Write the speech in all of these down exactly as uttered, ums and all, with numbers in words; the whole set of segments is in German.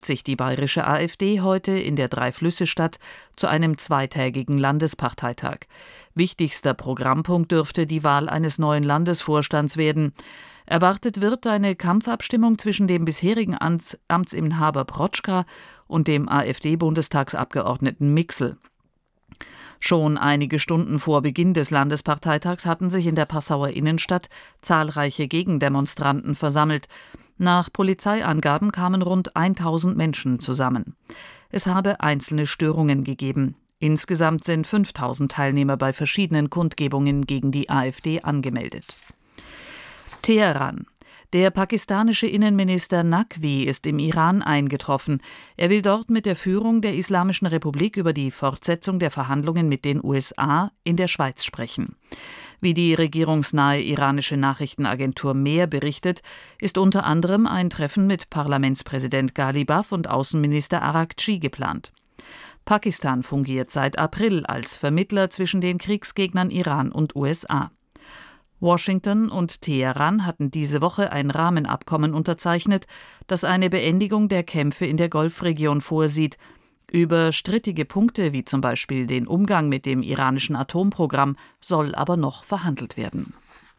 sich die bayerische AfD heute in der Drei-Flüsse-Stadt zu einem zweitägigen Landesparteitag. Wichtigster Programmpunkt dürfte die Wahl eines neuen Landesvorstands werden. Erwartet wird eine Kampfabstimmung zwischen dem bisherigen Amts- Amtsinhaber Protschka und dem AfD-Bundestagsabgeordneten Mixel. Schon einige Stunden vor Beginn des Landesparteitags hatten sich in der Passauer Innenstadt zahlreiche Gegendemonstranten versammelt. Nach Polizeiangaben kamen rund tausend Menschen zusammen. Es habe einzelne Störungen gegeben. Insgesamt sind fünftausend Teilnehmer bei verschiedenen Kundgebungen gegen die AfD angemeldet. Teheran. Der pakistanische Innenminister Naqvi ist im Iran eingetroffen. Er will dort mit der Führung der Islamischen Republik über die Fortsetzung der Verhandlungen mit den U S A in der Schweiz sprechen. Wie die regierungsnahe iranische Nachrichtenagentur Mehr berichtet, ist unter anderem ein Treffen mit Parlamentspräsident Ghalibaf und Außenminister Araghchi geplant. Pakistan fungiert seit April als Vermittler zwischen den Kriegsgegnern Iran und U S A. Washington und Teheran hatten diese Woche ein Rahmenabkommen unterzeichnet, das eine Beendigung der Kämpfe in der Golfregion vorsieht. Über strittige Punkte wie zum Beispiel den Umgang mit dem iranischen Atomprogramm soll aber noch verhandelt werden.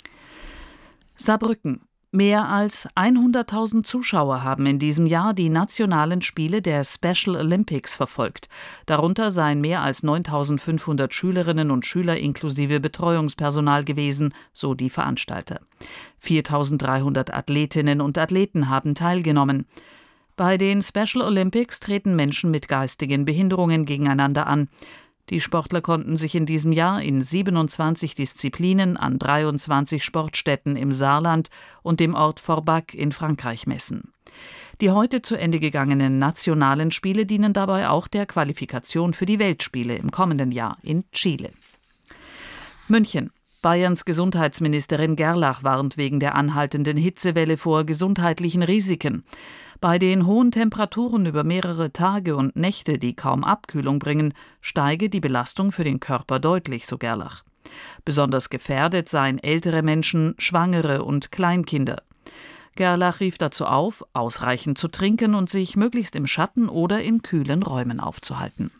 Saarbrücken. Mehr als hunderttausend Zuschauer haben in diesem Jahr die nationalen Spiele der Special Olympics verfolgt. Darunter seien mehr als neuntausendfünfhundert Schülerinnen und Schüler inklusive Betreuungspersonal gewesen, so die Veranstalter. viertausenddreihundert Athletinnen und Athleten haben teilgenommen. Bei den Special Olympics treten Menschen mit geistigen Behinderungen gegeneinander an. Die Sportler konnten sich in diesem Jahr in siebenundzwanzig Disziplinen an dreiundzwanzig Sportstätten im Saarland und dem Ort Forbach in Frankreich messen. Die heute zu Ende gegangenen nationalen Spiele dienen dabei auch der Qualifikation für die Weltspiele im kommenden Jahr in Chile. München. Bayerns Gesundheitsministerin Gerlach warnt wegen der anhaltenden Hitzewelle vor gesundheitlichen Risiken. Bei den hohen Temperaturen über mehrere Tage und Nächte, die kaum Abkühlung bringen, steige die Belastung für den Körper deutlich, so Gerlach. Besonders gefährdet seien ältere Menschen, Schwangere und Kleinkinder. Gerlach rief dazu auf, ausreichend zu trinken und sich möglichst im Schatten oder in kühlen Räumen aufzuhalten.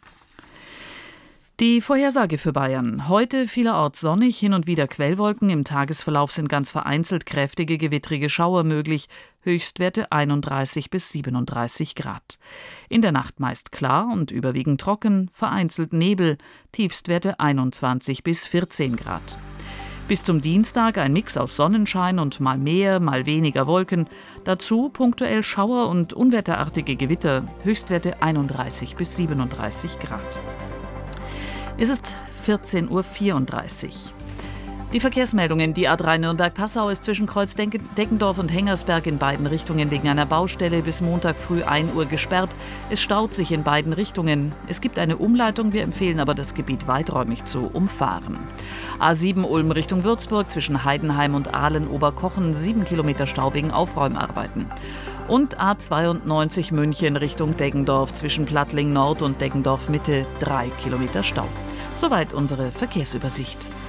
Die Vorhersage für Bayern. Heute vielerorts sonnig, hin und wieder Quellwolken. Im Tagesverlauf sind ganz vereinzelt kräftige gewittrige Schauer möglich. Höchstwerte einunddreißig bis siebenunddreißig Grad. In der Nacht meist klar und überwiegend trocken, vereinzelt Nebel. Tiefstwerte einundzwanzig bis vierzehn Grad. Bis zum Dienstag ein Mix aus Sonnenschein und mal mehr, mal weniger Wolken. Dazu punktuell Schauer und unwetterartige Gewitter. Höchstwerte einunddreißig bis siebenunddreißig Grad. Es ist vierzehn Uhr vierunddreißig. Die Verkehrsmeldungen. Die A drei Nürnberg-Passau ist zwischen Kreuz Deckendorf und Hengersberg in beiden Richtungen wegen einer Baustelle bis Montag früh ein Uhr gesperrt. Es staut sich in beiden Richtungen. Es gibt eine Umleitung. Wir empfehlen aber, das Gebiet weiträumig zu umfahren. A sieben Ulm Richtung Würzburg zwischen Heidenheim und Ahlen-Oberkochen sieben Kilometer Stau wegen Aufräumarbeiten. Und A zweiundneunzig München Richtung Deggendorf zwischen Plattling Nord und Deggendorf Mitte drei Kilometer Stau. Soweit unsere Verkehrsübersicht.